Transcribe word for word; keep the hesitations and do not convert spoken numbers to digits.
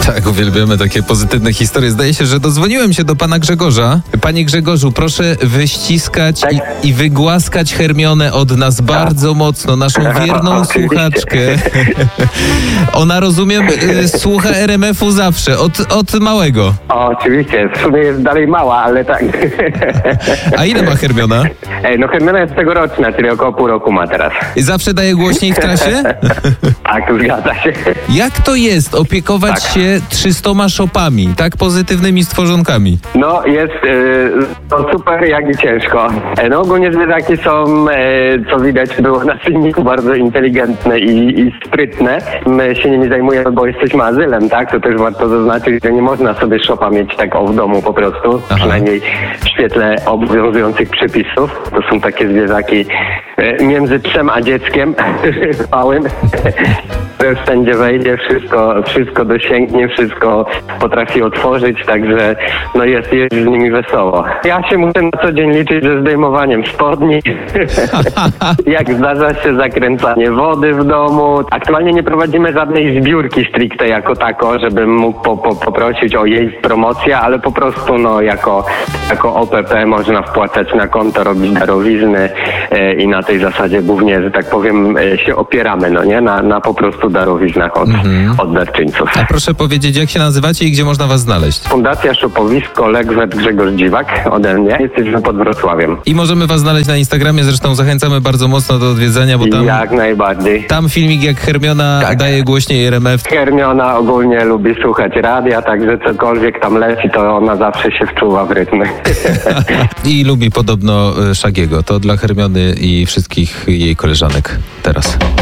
Tak, uwielbiamy takie pozytywne historie. Zdaje się, że dozwoniłem się do pana Grzegorza. Panie Grzegorzu, proszę wyściskać Tak. i, i wygłaskać Hermionę od nas bardzo mocno, naszą wierną Oczywiście. słuchaczkę. Ona, rozumiem, y, słucha R M F u zawsze, od, od małego. O, oczywiście, w sumie jest dalej mała, ale tak. A ile ma Hermiona? Ej, no Hermiona jest tegoroczna, czyli około pół roku ma teraz. I zawsze daje głośniej w trasie? Tak, zgadza się. Jak to jest opiekować Tak. się trzystoma szopami, tak pozytywnymi stworzonkami? No jest y, to super, jak i ciężko. E, no ogólnie zwierzaki są, e, co widać było na filmiku, bardzo inteligentne i, i sprytne. My się nimi zajmujemy, bo jesteśmy azylem, tak? To też warto zaznaczyć, że nie można sobie szopa mieć tak o w domu po prostu, Aha. przynajmniej w świetle obowiązujących przepisów. To są takie zwierzaki e, między psem a dzieckiem małym. Wszędzie wejdzie, wszystko, wszystko dosięgnie, wszystko potrafi otworzyć, także no jest, jest z nimi wesoło. Ja się muszę na co dzień liczyć ze zdejmowaniem spodni, jak zdarza się zakręcanie wody w domu. Aktualnie nie prowadzimy żadnej zbiórki stricte jako tako, żebym mógł po, po, poprosić o jej promocję, ale po prostu no jako, jako O P P można wpłacać na konto, robić darowizny e, i na tej zasadzie głównie, że tak powiem, e, się opieramy, no nie, na, na po prostu darowiznach od, Mhm. od darczyńców. A proszę powiedzieć, jak się nazywacie i gdzie można was znaleźć? Fundacja Szopowisko Legwet Grzegorz Dziwak ode mnie. Jesteśmy pod Wrocławiem. I możemy was znaleźć na Instagramie, zresztą zachęcamy bardzo mocno do odwiedzenia, bo tam, Jak najbardziej. tam filmik jak Hermiona Tak. daje głośniej R M F. Hermiona ogólnie lubi słuchać radia, także cokolwiek tam leci, to ona zawsze się wczuwa w rytmy. I lubi podobno y, Shaggy'ego. To dla Hermiony i wszystkich jej koleżanek teraz.